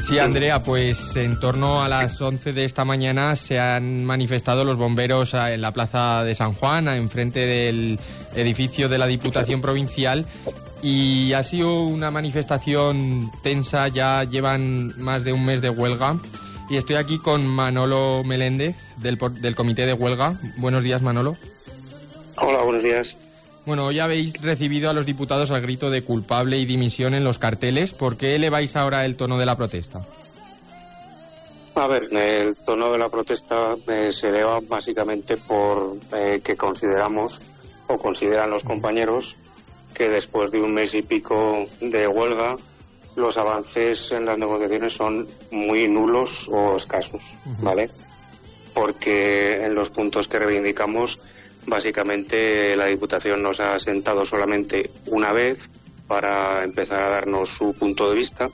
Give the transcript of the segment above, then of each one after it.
Sí, Andrea, pues en torno a las 11 de esta mañana se han manifestado los bomberos en la plaza de San Juan, enfrente del edificio de la Diputación Provincial, y ha sido una manifestación tensa. Ya llevan más de un mes de huelga y estoy aquí con Manolo Meléndez del comité de huelga. Buenos días, Manolo. Hola, buenos días. Bueno, hoy habéis recibido a los diputados al grito de culpable y dimisión en los carteles. ¿Por qué eleváis ahora el tono de la protesta? A ver, el tono de la protesta se eleva básicamente por que consideramos, o consideran los compañeros, que después de un mes y pico de huelga, los avances en las negociaciones son muy nulos o escasos, ¿vale? Porque en los puntos que reivindicamos, básicamente la Diputación nos ha sentado solamente una vez para empezar a darnos su punto de vista,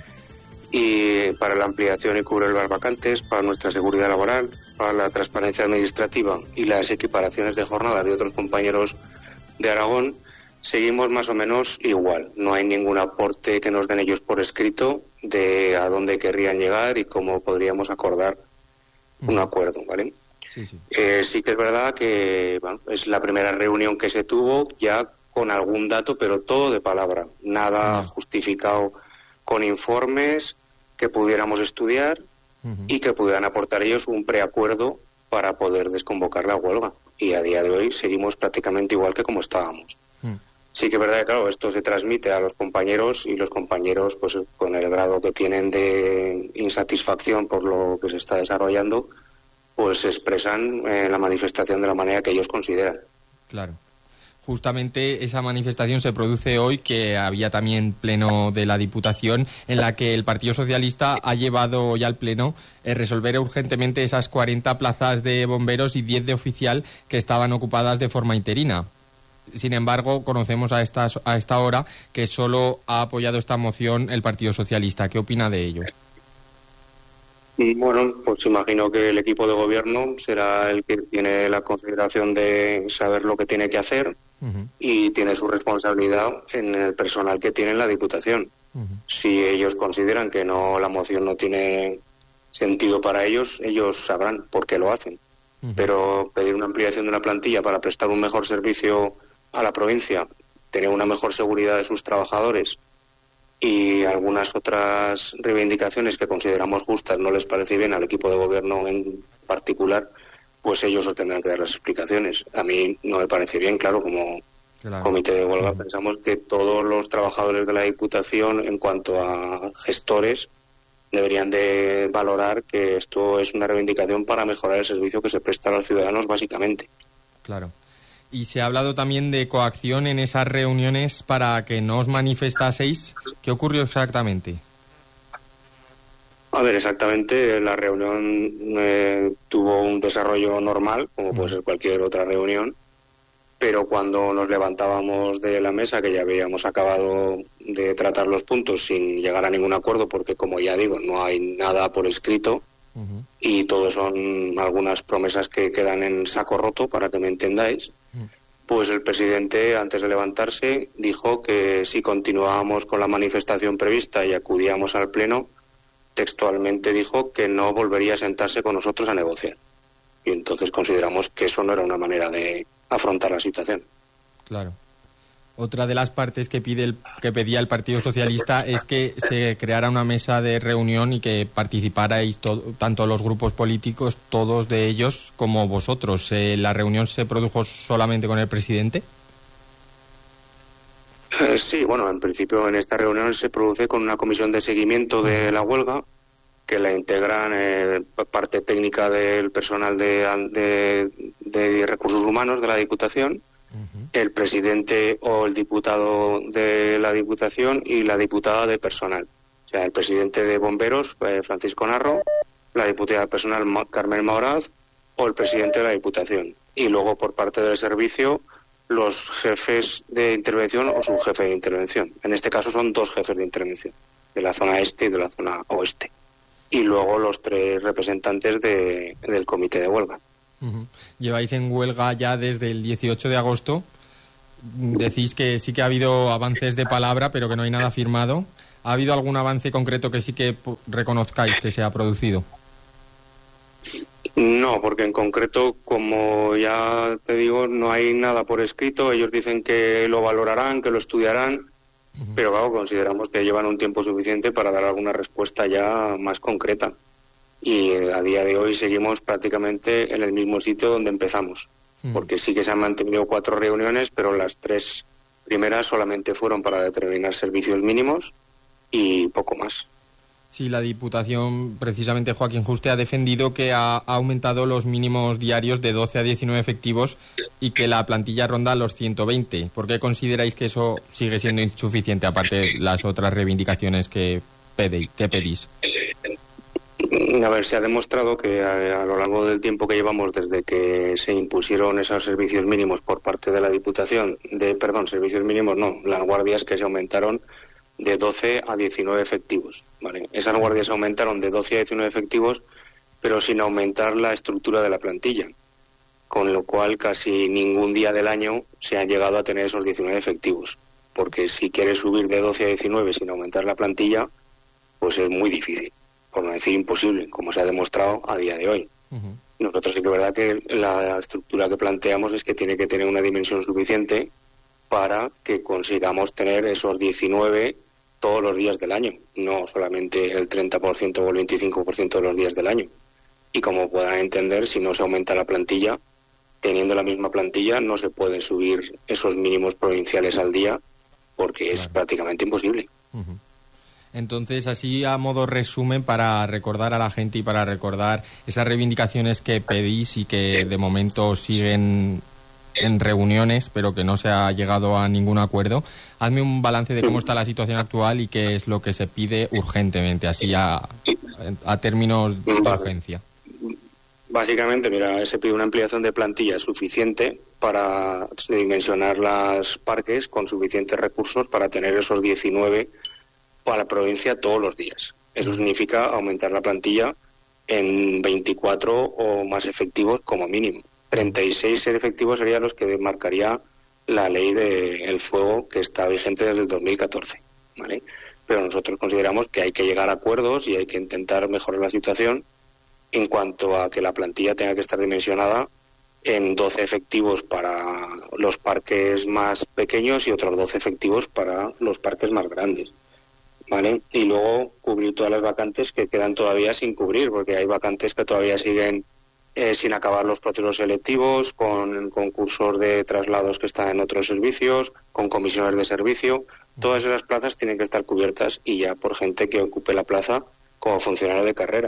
y para la ampliación y cubrir las vacantes, para nuestra seguridad laboral, para la transparencia administrativa y las equiparaciones de jornadas de otros compañeros de Aragón, seguimos más o menos igual. No hay ningún aporte que nos den ellos por escrito de a dónde querrían llegar y cómo podríamos acordar un acuerdo, ¿vale? Sí, sí. Sí que es verdad que es la primera reunión que se tuvo ya con algún dato, pero todo de palabra, nada justificado con informes que pudiéramos estudiar y que pudieran aportar ellos un preacuerdo para poder desconvocar la huelga. Y a día de hoy seguimos prácticamente igual que como estábamos. Sí que es verdad que, claro, esto se transmite a los compañeros, y los compañeros, pues con el grado que tienen de insatisfacción por lo que se está desarrollando, pues expresan la manifestación de la manera que ellos consideran. Claro. Justamente esa manifestación se produce hoy, que había también pleno de la Diputación, en la que el Partido Socialista ha llevado ya al pleno resolver urgentemente esas 40 plazas de bomberos y 10 de oficial que estaban ocupadas de forma interina. Sin embargo, conocemos a esta hora que solo ha apoyado esta moción el Partido Socialista. ¿Qué opina de ello? Bueno, pues imagino que el equipo de gobierno será el que tiene la consideración de saber lo que tiene que hacer y tiene su responsabilidad en el personal que tiene en la Diputación. Si ellos consideran que la moción no tiene sentido para ellos, ellos sabrán por qué lo hacen. Pero pedir una ampliación de una plantilla para prestar un mejor servicio a la provincia, tener una mejor seguridad de sus trabajadores y algunas otras reivindicaciones que consideramos justas no les parece bien al equipo de gobierno en particular, pues ellos os tendrán que dar las explicaciones. A mí no me parece bien, claro, como comité de huelga pensamos que todos los trabajadores de la Diputación, en cuanto a gestores, deberían de valorar que esto es una reivindicación para mejorar el servicio que se presta a los ciudadanos, básicamente. Claro. Y se ha hablado también de coacción en esas reuniones para que no os manifestaseis. ¿Qué ocurrió exactamente? A ver, exactamente, la reunión tuvo un desarrollo normal, como puede ser cualquier otra reunión, pero cuando nos levantábamos de la mesa, que ya habíamos acabado de tratar los puntos sin llegar a ningún acuerdo, porque, como ya digo, no hay nada por escrito, y todo son algunas promesas que quedan en saco roto, para que me entendáis, pues el presidente, antes de levantarse, dijo que si continuábamos con la manifestación prevista y acudíamos al pleno, textualmente dijo que no volvería a sentarse con nosotros a negociar. Y entonces consideramos que eso no era una manera de afrontar la situación. Claro. Otra de las partes que pedía el Partido Socialista es que se creara una mesa de reunión y que participarais tanto los grupos políticos, todos de ellos, como vosotros. ¿La reunión se produjo solamente con el presidente? Sí, bueno, en principio en esta reunión se produce con una comisión de seguimiento de la huelga, que la integran parte técnica del personal de recursos humanos de la Diputación, el presidente o el diputado de la Diputación y la diputada de personal. O sea, el presidente de bomberos, Francisco Narro, la diputada de personal, Carmen Maoraz, o el presidente de la Diputación. Y luego, por parte del servicio, los jefes de intervención o subjefe de intervención. En este caso son 2 jefes de intervención, de la zona este y de la zona oeste. Y luego los 3 representantes del comité de huelga. Lleváis en huelga ya desde el 18 de agosto. Decís que sí que ha habido avances de palabra, pero que no hay nada firmado. ¿Ha habido algún avance concreto que sí que reconozcáis que se ha producido? No, porque en concreto, como ya te digo, no hay nada por escrito. Ellos dicen que lo valorarán, que lo estudiarán, pero claro, consideramos que llevan un tiempo suficiente para dar alguna respuesta ya más concreta. Y a día de hoy seguimos prácticamente en el mismo sitio donde empezamos, porque sí que se han mantenido 4 reuniones, pero las 3 primeras solamente fueron para determinar servicios mínimos y poco más. Sí, la Diputación, precisamente Joaquín Juste, ha defendido que ha aumentado los mínimos diarios de 12 a 19 efectivos y que la plantilla ronda los 120. ¿Por qué consideráis que eso sigue siendo insuficiente, aparte de las otras reivindicaciones que pedís? A ver, se ha demostrado que a lo largo del tiempo que llevamos desde que se impusieron esos servicios mínimos por parte de la Diputación, servicios mínimos no, las guardias que se aumentaron de 12 a 19 efectivos, ¿vale? Esas guardias aumentaron de 12 a 19 efectivos, pero sin aumentar la estructura de la plantilla, con lo cual casi ningún día del año se han llegado a tener esos 19 efectivos, porque si quieres subir de 12 a 19 sin aumentar la plantilla, pues es muy difícil, por no decir imposible, como se ha demostrado a día de hoy. Nosotros sí que es verdad que la estructura que planteamos es que tiene que tener una dimensión suficiente para que consigamos tener esos 19 todos los días del año, no solamente el 30% o el 25% de los días del año. Y como podrán entender, si no se aumenta la plantilla, teniendo la misma plantilla no se pueden subir esos mínimos provinciales al día, porque es prácticamente imposible. Entonces, así a modo resumen, para recordar a la gente y para recordar esas reivindicaciones que pedís y que de momento siguen en reuniones, pero que no se ha llegado a ningún acuerdo, hazme un balance de cómo está la situación actual y qué es lo que se pide urgentemente, así a términos de urgencia. Básicamente, mira, se pide una ampliación de plantilla suficiente para dimensionar los parques con suficientes recursos para tener esos 19 para la provincia todos los días. Eso significa aumentar la plantilla en 24 o más efectivos como mínimo. 36 efectivos serían los que marcaría la ley del fuego que está vigente desde el 2014, ¿vale? Pero nosotros consideramos que hay que llegar a acuerdos y hay que intentar mejorar la situación en cuanto a que la plantilla tenga que estar dimensionada en 12 efectivos para los parques más pequeños y otros 12 efectivos para los parques más grandes, ¿vale? Y luego cubrir todas las vacantes que quedan todavía sin cubrir, porque hay vacantes que todavía siguen sin acabar los procesos selectivos, con concursos de traslados que están en otros servicios, con comisiones de servicio. Todas esas plazas tienen que estar cubiertas y ya por gente que ocupe la plaza como funcionario de carrera.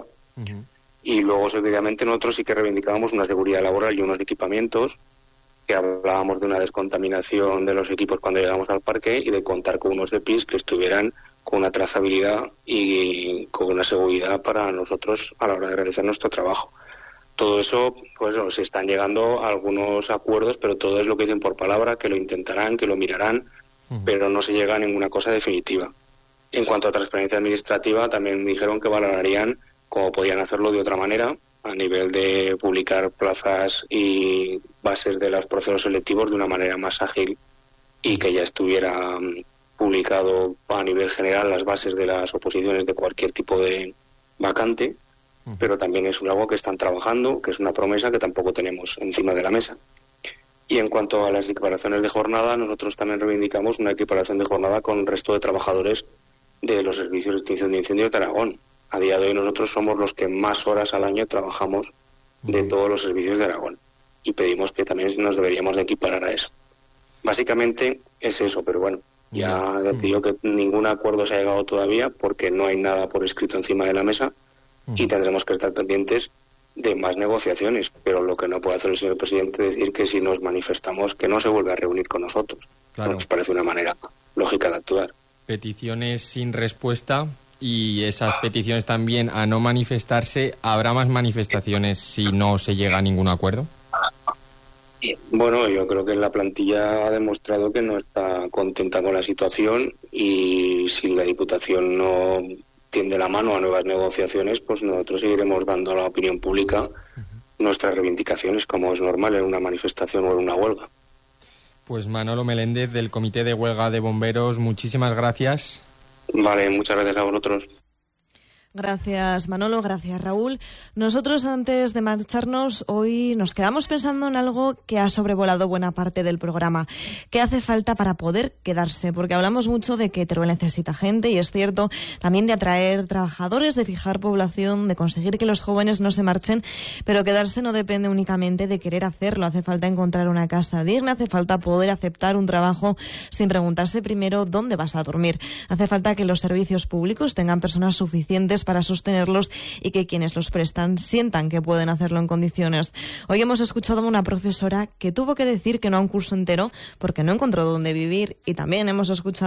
Y luego, seguidamente, nosotros sí que reivindicábamos una seguridad laboral y unos equipamientos, que hablábamos de una descontaminación de los equipos cuando llegamos al parque y de contar con unos EPIs que estuvieran con una trazabilidad y con una seguridad para nosotros a la hora de realizar nuestro trabajo. Todo eso, pues se están llegando a algunos acuerdos, pero todo es lo que dicen por palabra, que lo intentarán, que lo mirarán, pero no se llega a ninguna cosa definitiva. En cuanto a transparencia administrativa, también dijeron que valorarían cómo podían hacerlo de otra manera, a nivel de publicar plazas y bases de los procesos selectivos de una manera más ágil y que ya estuviera publicado a nivel general las bases de las oposiciones de cualquier tipo de vacante. Pero también es algo que están trabajando, que es una promesa que tampoco tenemos encima de la mesa. Y en cuanto a las equiparaciones de jornada, nosotros también reivindicamos una equiparación de jornada con el resto de trabajadores de los servicios de extinción de incendios de Aragón. A día de hoy nosotros somos los que más horas al año trabajamos de todos los servicios de Aragón y pedimos que también nos deberíamos de equiparar a eso. Básicamente es eso, pero bueno, ya te digo que ningún acuerdo se ha llegado todavía porque no hay nada por escrito encima de la mesa. Y tendremos que estar pendientes de más negociaciones, pero lo que no puede hacer el señor presidente es decir que si nos manifestamos que no se vuelve a reunir con nosotros. Claro. Nos parece una manera lógica de actuar. Peticiones sin respuesta y esas peticiones también a no manifestarse. ¿Habrá más manifestaciones si no se llega a ningún acuerdo? Bueno, yo creo que la plantilla ha demostrado que no está contenta con la situación y si la Diputación no tiende la mano a nuevas negociaciones, pues nosotros seguiremos dando a la opinión pública nuestras reivindicaciones, como es normal en una manifestación o en una huelga. Pues Manolo Meléndez, del Comité de Huelga de Bomberos, muchísimas gracias Vale, muchas gracias a vosotros. Gracias, Manolo, gracias, Raúl. Nosotros, antes de marcharnos, hoy nos quedamos pensando en algo que ha sobrevolado buena parte del programa. ¿Qué hace falta para poder quedarse? Porque hablamos mucho de que Teruel necesita gente, y es cierto, también de atraer trabajadores, de fijar población, de conseguir que los jóvenes no se marchen, pero quedarse no depende únicamente de querer hacerlo. Hace falta encontrar una casa digna, hace falta poder aceptar un trabajo sin preguntarse primero dónde vas a dormir. Hace falta que los servicios públicos tengan personas suficientes para sostenerlos y que quienes los prestan sientan que pueden hacerlo en condiciones. Hoy hemos escuchado a una profesora que tuvo que decir que no a un curso entero porque no encontró dónde vivir, y también hemos escuchado